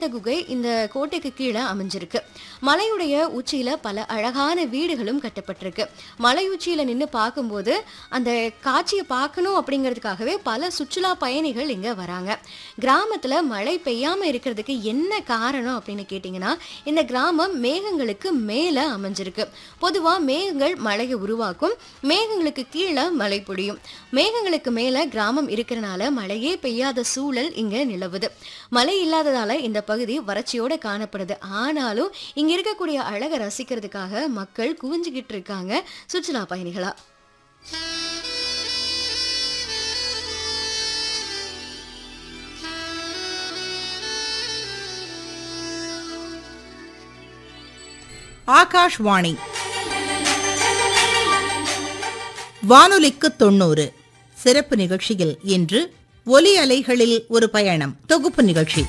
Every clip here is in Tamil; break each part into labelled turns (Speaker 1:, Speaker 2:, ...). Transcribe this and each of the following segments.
Speaker 1: குகை இந்த கோட்டைக்கு கீழே அமைஞ்சிருக்கு. மலையுடைய உச்சியில பல அழகான வீடுகளும் கட்டப்பட்டிருக்கு. மலை உச்சியில நின்று பார்க்கும்போது அந்த காட்சியை பார்க்கணும் அப்படிங்கிறதுக்காகவே பல சுற்றுலா பயணிகள் இங்க வராங்க. கிராமத்துல மழை பெய்யாம இருக்கிறதுக்கு என்ன காரணம் அப்படின்னு கேட்டீங்கன்னா, இந்த கிராமம் மேகங்களுக்கு மேல அமைஞ்சிருக்கு. பொதுவா மேகங்கள் மழையை உருவாக்கும், மேகங்களுக்கு கீழே மழை பொழியும். மேகங்களுக்கு மேல கிராமம் இருக்கிறனால மழையே பெய்யாத சூழல் இங்க நிலவுது. மழை இல்லாததால இந்த பகுதி வறட்சியோட காணப்படுது. ஆனாலும் இங்க இருக்கக்கூடிய அழகை ரசிக்கிறதுக்காக மக்கள் குவிஞ்சுகிட்டு இருக்காங்க சுற்றுலா பயணிகளா.
Speaker 2: ஆகாஷ்வாணி வானொலிக்கு 90 சிறப்பு நிகழ்ச்சியில் இன்று ஒலி அலைகளில் ஒரு பயணம் தொகுப்பு நிகழ்ச்சி.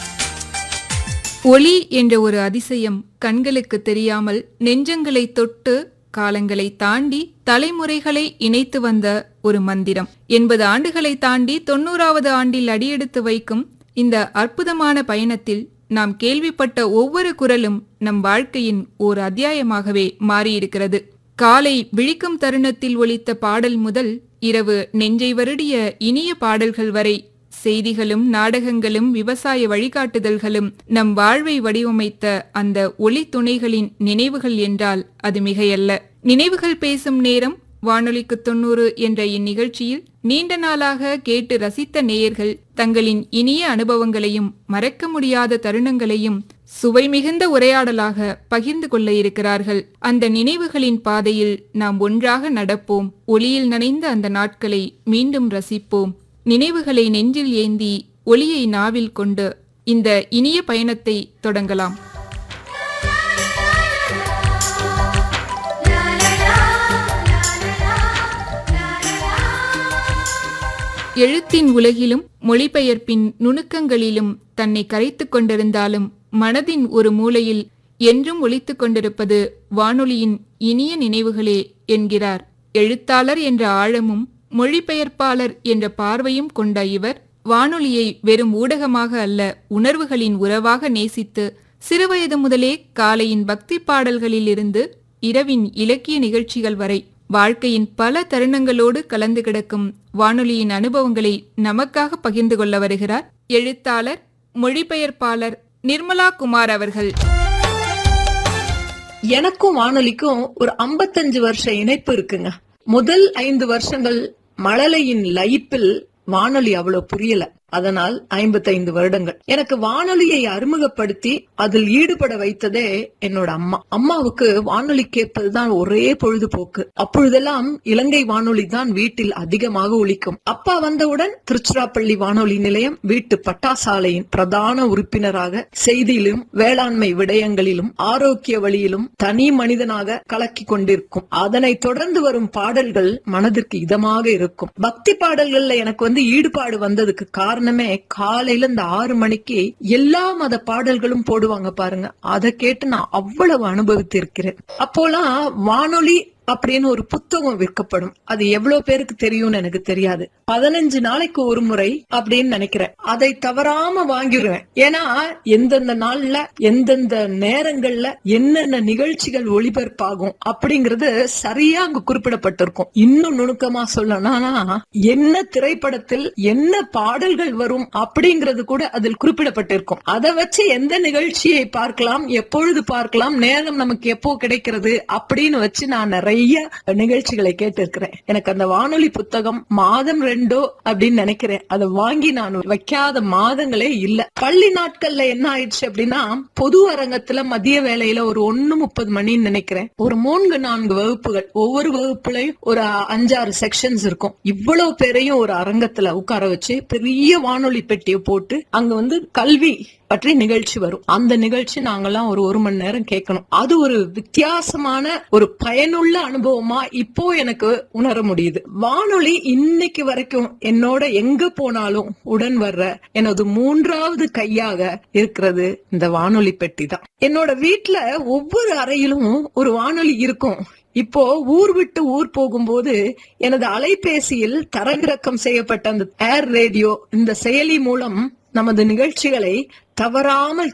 Speaker 3: ஒளி என்ற ஒரு அதிசயம் கண்களுக்கு தெரியாமல் நெஞ்சங்களை தொட்டு காலங்களை தாண்டி தலைமுறைகளை இணைத்து வந்த ஒரு மந்திரம். 80 ஆண்டுகளை தாண்டி 90வது ஆண்டில் அடியெடுத்து வைக்கும் இந்த அற்புதமான பயணத்தில் நாம் கேள்விப்பட்ட ஒவ்வொரு குரலும் நம் வாழ்க்கையின் ஓர் அத்தியாயமாகவே மாறியிருக்கிறது. காலை விழிக்கும் தருணத்தில் ஒலித்த பாடல் முதல் இரவு நெஞ்சை வருடிய இனிய பாடல்கள் வரை செய்திகளும் நாடகங்களும் விவசாய வழிகாட்டுதல்களும் நம் வாழ்வை வடிவமைத்த அந்த ஒளி துணைகளின் நினைவுகள் என்றால் அது மிகையல்ல. நினைவுகள் பேசும் நேரம் வானொலிக்கு 90 என்ற இந்நிகழ்ச்சியில் நீண்ட நாளாக கேட்டு ரசித்த நேயர்கள் தங்களின் இனிய அனுபவங்களையும் மறக்க முடியாத தருணங்களையும் சுவை மிகுந்த உரையாடலாக பகிர்ந்து கொள்ள இருக்கிறார்கள். அந்த நினைவுகளின் பாதையில் நாம் ஒன்றாக நடப்போம். ஒளியில் நனைந்த அந்த நாட்களை மீண்டும் ரசிப்போம். நினைவுகளை நெஞ்சில் ஏந்தி ஒளியை நாவில் கொண்டு இந்த இனிய பயணத்தை தொடங்கலாம். எழுத்தின் உலகிலும் மொழிபெயர்ப்பின் நுணுக்கங்களிலும் தன்னை கரைத்துக் கொண்டிருந்தாலும் மனதின் ஒரு மூலையில் என்றும் ஒலித்துக் கொண்டிருப்பது வானொலியின் இனிய நினைவுகளே என்கிறார். எழுத்தாளர் என்ற ஆழமும் மொழிபெயர்ப்பாளர் என்ற பார்வையும் கொண்ட இவர் வானொலியை வெறும் ஊடகமாக அல்ல, உணர்வுகளின் உறவாக நேசித்து சிறுவயது முதலே காலையின் பக்தி பாடல்களில் இருந்து இரவின் இலக்கிய நிகழ்ச்சிகள் வரை வாழ்க்கையின் பல தருணங்களோடு கலந்து கிடக்கும் வானொலியின் அனுபவங்களை நமக்காக பகிர்ந்து கொள்ள வருகிறார் எழுத்தாளர் மொழிபெயர்ப்பாளர் நிர்மலா குமார் அவர்கள்.
Speaker 4: எனக்கும் வானொலிக்கும் ஒரு 55 வருஷ இணைப்பு இருக்குங்க. முதல் 5 வருஷங்கள் மழலையின் லைப்பில் வானொலி அவ்வளவு புரியல. அதனால் 55 வருடங்கள் எனக்கு வானொலியை அறிமுகப்படுத்தி அதில் ஈடுபட வைத்ததே என்னோட அம்மா. அம்மாவுக்கு வானொலி கேட்பதுதான் ஒரே பொழுதுபோக்கு. அப்பொழுதெல்லாம் இலங்கை வானொலி தான் வீட்டில் அதிகமாக ஒலிக்கும். அப்பா வந்தவுடன் திருச்சிராப்பள்ளி வானொலி நிலையம் வீட்டு பட்டாசாலையின் பிரதான உறுப்பினராக செய்தியிலும் வேளாண்மை விடயங்களிலும் ஆரோக்கிய வழியிலும் தனி மனிதனாக கலக்கி கொண்டிருக்கும். அதனை தொடர்ந்து வரும் பாடல்கள் மனதிற்கு இதமாக இருக்கும். பக்தி பாடல்கள்ல எனக்கு ஈடுபாடு வந்ததுக்கு காரணமே காலையில இந்த 6 மணிக்கு எல்லா மத பாடல்களும் போடுவாங்க பாருங்க. அதை கேட்டு நான் அவ்வளவு அனுபவித்திருக்கிறேன். அப்போலாம் வானொலி அப்படின்னு ஒரு புத்தகம் விற்கப்படும். அது எவ்வளவு பேருக்கு தெரியும்னு எனக்கு தெரியாது. 15 நாளைக்கு ஒரு முறை அப்படின்னு நினைக்கிறேன். அதை தவறாம வாங்கிடுவேன். ஏன்னா எந்தெந்த நாள்ல எந்தெந்த நேரங்கள்ல என்னென்ன நிகழ்ச்சிகள் ஒளிபரப்பாகும் அப்படிங்கறது சரியா அங்க குறிப்பிடப்பட்டிருக்கும். இன்னும் நுணுக்கமா சொல்லணும்னா என்ன திரைப்படத்தில் என்ன பாடல்கள் வரும் அப்படிங்கறது கூட அதில் குறிப்பிடப்பட்டிருக்கும். அதை வச்சு எந்த நிகழ்ச்சியை பார்க்கலாம், எப்பொழுது பார்க்கலாம், நேரம் நமக்கு எப்போ கிடைக்கிறது அப்படின்னு வச்சு நான் நிறைய நிகழ்ச்சிகளை கேட்டிருக்கிறேன். எனக்கு அந்த வானொலி புத்தகம் மாதம் 2 அப்படின்னு நினைக்கிறேன். அதை வாங்கி நான் வைக்காத மாதங்களே இல்ல. பள்ளி நாட்கள்ல என்ன ஆயிடுச்சு அப்படின்னா, பொது அரங்கத்துல மதிய வேளையில ஒரு 1:30 மணின்னு நினைக்கிறேன், ஒரு 3-4 வகுப்புகள், ஒவ்வொரு வகுப்புலையும் ஒரு 5-6 செக்ஷன்ஸ் இருக்கும். இவ்வளவு பேரையும் ஒரு அரங்கத்துல உட்கார வச்சு பெரிய வானொலி பெட்டியை போட்டு அங்க கல்வி பற்றி நிகழ்ச்சி வரும். அந்த நிகழ்ச்சி நாங்கெல்லாம் ஒரு 1 மணி நேரம் கேட்கணும். அது ஒரு வித்தியாசமான ஒரு பயனுள்ள அனுபவமா இப்போ எனக்கு உணர முடியுது. வானொலி இன்னைக்கு வரைக்கும் என்னோட எங்க போனாலும் உடன் வர்ற எனது 3வது கையாக இருக்கிறது இந்த வானொலி பெட்டி தான். என்னோட வீட்டுல ஒவ்வொரு அறையிலும் ஒரு வானொலி இருக்கும். இப்போ ஊர் விட்டு ஊர் போகும்போது எனது அலைபேசியில் தரவிறக்கம் செய்யப்பட்ட அந்த ஏர் ரேடியோ இந்த செயலி மூலம் நமது நிகழ்ச்சிகளை தவறாமல்